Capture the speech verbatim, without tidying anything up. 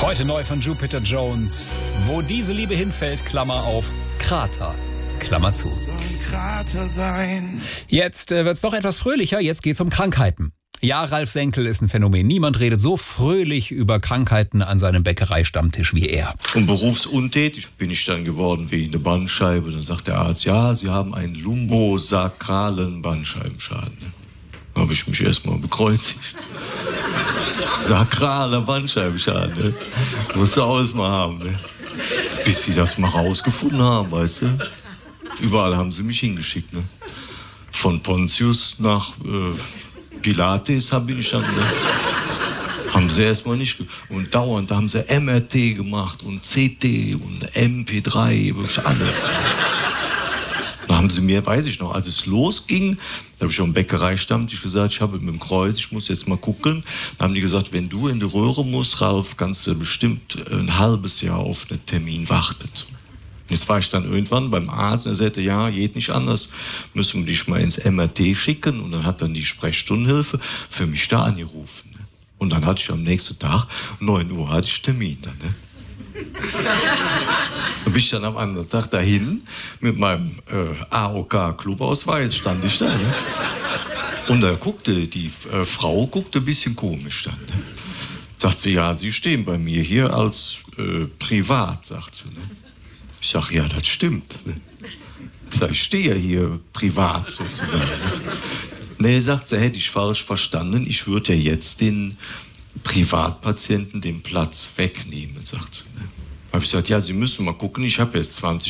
Heute neu von Jupiter Jones. Wo diese Liebe hinfällt, Klammer auf, Krater, Klammer zu. Krater sein. Jetzt äh, wird's doch etwas fröhlicher, jetzt geht's um Krankheiten. Ja, Ralf Senkel ist ein Phänomen. Niemand redet so fröhlich über Krankheiten an seinem Bäckereistammtisch wie er. Und berufsuntätig bin ich dann geworden wegen der Bandscheibe. Dann sagt der Arzt, ja, Sie haben einen lumbosakralen Bandscheibenschaden. Da habe ich mich erstmal bekreuzigt. Sakraler Bandscheibenschaden, ne? Musst du alles mal haben, ne? Bis sie das mal rausgefunden haben, weißt du? Überall haben sie mich hingeschickt, ne? Von Pontius nach äh, Pilates bin ich dann, ne? Haben sie erstmal nicht. Ge- und dauernd haben sie M R T gemacht und C T und M P drei, wirklich alles. Da haben sie mir, weiß ich noch, als es losging, da habe ich schon im Bäckereistammtisch gesagt, ich habe mit dem Kreuz, ich muss jetzt mal gucken. Da haben die gesagt, wenn du in die Röhre musst, Ralf, kannst du bestimmt ein halbes Jahr auf einen Termin warten. Jetzt war ich dann irgendwann beim Arzt und er sagte, ja, geht nicht anders, müssen wir dich mal ins M R T schicken. Und dann hat dann die Sprechstundenhilfe für mich da angerufen. Ne? Und dann hatte ich am nächsten Tag, neun Uhr hatte ich Termin dann, ne? Da bin ich dann am anderen Tag dahin mit meinem äh, A O K-Clubausweis, stand ich da. Ne? Und da guckte, die äh, Frau guckte ein bisschen komisch dann. Ne? Sagt sie, ja, Sie stehen bei mir hier als äh, privat, sagt sie. Ne? Ich sag, ja, das stimmt. Ne? Ich sag, ich stehe ja hier privat sozusagen. Ne? Nee, sagt sie, hätte ich falsch verstanden, ich würde ja jetzt den Privatpatienten den Platz wegnehmen, sagt sie. Ne? Habe ich gesagt, ja, Sie müssen mal gucken, ich habe jetzt zwanzig